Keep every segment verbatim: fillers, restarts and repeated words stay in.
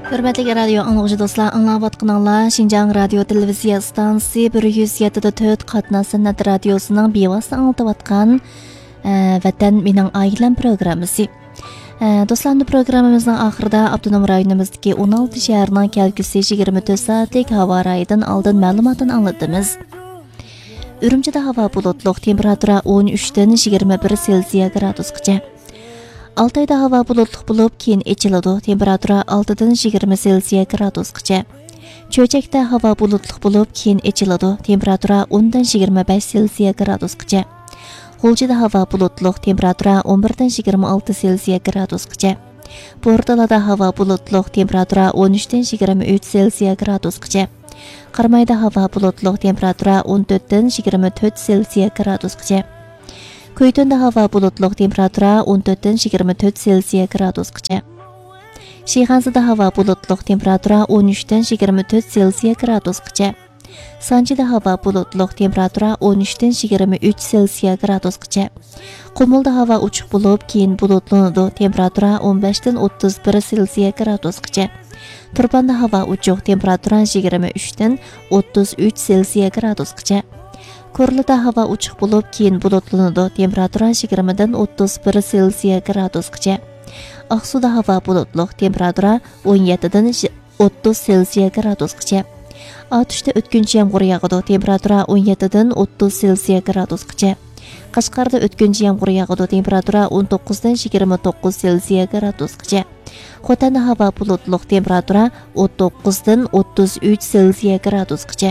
Hürmetli radyo anlıqçı dostlar, anlayatqanlar Şinjan Radio Televiziya Stansiyası bir yüz yedi nöqte to'rt Qatnaş San'at Radiosu'nun bevosita anlatıvatqan Vatan Mening Ailem programmasi. Dostlar, bu programımızın axırida Abdunum rayonumuzdaki o'n olti şəhərinin kelgusi yigirma to'rt saatlik hava rayidan oldin ma'lumotini anglatamiz. Ürümchida havo bulutliq, temperatura o'n uchdan yigirma bir Selsiya gradusgacha. Altayda havo bulutliq bo'lib, keyin echiladi. Temperatura oltidan yigirma Selsiya gradusgacha. Cho'chakda havo bulutliq bo'lib, keyin echiladi. Temperatura o'ndan yigirma besh Selsiya gradusgacha. G'uljida havo bulutliq, temperatura o'n birdan yigirma olti Selsiya gradusgacha. Bo'rdalada havo bulutliq, temperatura o'n uchdan yigirma uch Selsiya gradusgacha. Qarmayda havo bulutliq, temperatura o'n to'rtdan yigirma to'rt Selsiya gradusgacha. Kuytunda havo bulutliq, temperatura o'n to'rtdan yigirma to'rt Selsiya gradusgacha. Shixansida havo bulutliq, temperatura o'n uchdan yigirma to'rt Selsiya gradusgacha. Sanchida havo bulutliq, temperatura o'n uchdan yigirma uch Selsiya gradusgacha. Qumulda havo ochiq bo'lib, keyin bulutlanadi. Temperatura o'n beshdan o'ttiz bir Selsiya gradusgacha. Turpanda havo ochiq, temperatura yigirma uchdan o'ttiz uch Selsiya gradusgacha. Ko'rlida havo ochiq bo'lib, keyin bulutlanadi. Temperatura yigirmadan o'ttiz bir Selsiya gradusgacha. Aqsuda havo bulutliq, temperatura o'n yettidan o'ttiz Selsiya gradusgacha. Atışda o'tkinchi yomg'ir yog'adi. Temperatura o'n yettidan o'ttiz Selsiya gradusgacha. Qashqarda o'tkinchi yomg'ir yog'adi. Temperatura o'n to'qqizdan yigirma to'qqiz Selsiya gradusgacha. Xotanda havo bulutliq, temperatura o'n to'qqizdan o'ttiz uch Selsiya gradusgacha.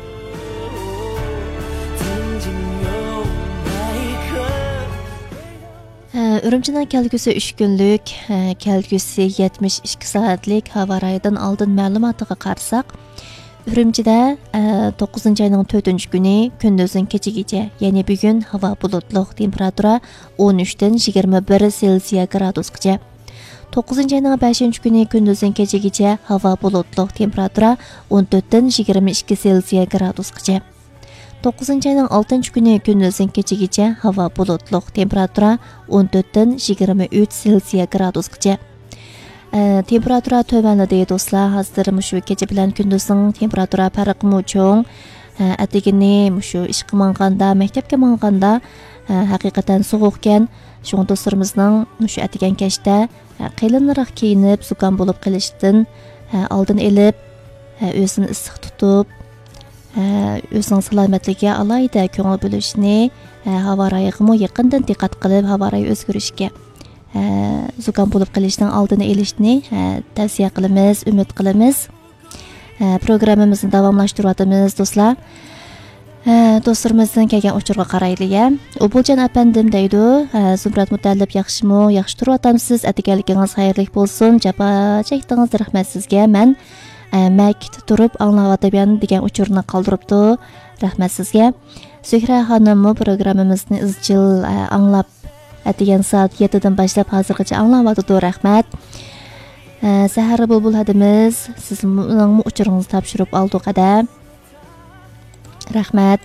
Ürümchining kelgusi uch kunlik, kelgusi yetmish ikki soatlik havo rayidan oldin ma'lumotiga qarasak, Ürümchida to'qqizinchi oyning to'rtinchi kuni kunduzning kechigacha, ya'ni bugun havo bulutliq, temperatura o'n uchdan yigirma bir Selsiya gradusgacha. to'qqizinchi oyning beshinchi kuni kunduzning kechigacha havo bulutliq, temperatura o'n to'rtdan yigirma ikki Selsiya gradusgacha. to'qqizinchi oyning oltinchi kuni kunduzning kechigacha havo bulutliq, temperatura o'n to'rtdan yigirma uch Selsiya gradusgacha. Temperatura tovanladi do'stlar. Hozir shu kecha bilan kunduzning temperatura farqi cho'ng. Atigini shu ishga manganda, maktabga manganda haqiqatan sovuq ekan. Shu do'stlarimizning shu atigan kechda qilinroq kiyinib, zukan bo'lib qilishdan oldin elib, o'zini issiq tutib, o'zining salomatligiga alohida ko'ngil bo'lishni, havo rayiga yaqindan diqqat qilib, havo rayi o'zgarishga zukan bo'lib qilishning oldini olishni tavsiya qilamiz, umid qilamiz. Programmamizni davomlashtiryapmiz do'stlar. Do'stlarimizdan kelgan uchurga qaraylik. O'buljon apandim deydi. Zumrat Mutallib yaxshimi? Yaxshi turyapsiz? Atiganligingiz xayrli bo'lsin. Jabo chekdingiz, rahmat sizga. Men makit turib anglayotgan degan uchurni qoldiribdi. Rahmat sizga. Suhra xonim programmamizni izchil anglab atigan soat yettidan boshlab hozirgacha anglayotdi. Rahmat. Sahar bulbul hadimiz sizning uchuringizni topshirib oldik ada. Rahmat.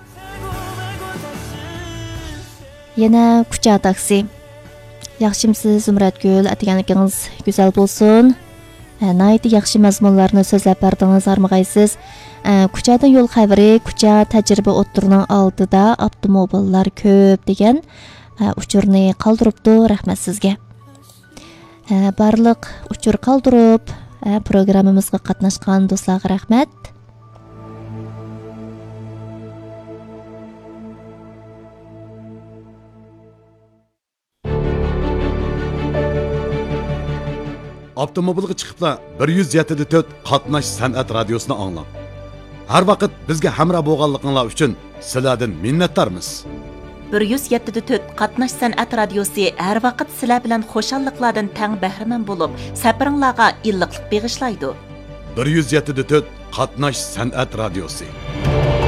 Yana Kucha taksi. Yaxshimsiz Zumratgul, atiganligingiz go'zal bo'lsin. Nayt yaxshi mazmunlarni so'zlab berdingiz, armag'aysiz. Kuchadan yo'l xabari, Kucha tajriba o'ttirining oldida avtomobillar ko'p degan uchurni qoldiribdi. Rahmat sizga. Barliq uchur qoldirib programmamizga qatnashgan do'stlarga rahmat. Avtomobilga chiqibla bir yuz yetti nöqte to'rt Qatnash san'at radiosini anglang. Har vaqt bizga hamroh bo'lganligingiz uchun sizlardan minnatdormiz. bir yuz yetti nöqte to'rt Qatnash san'at radiosi har vaqt sizlar bilan xushalliqlardan tang bahramand bo'lib, safaringizga illiqlik bag'ishlaydi. bir yuz yetti nöqte to'rt Qatnash san'at radiosi.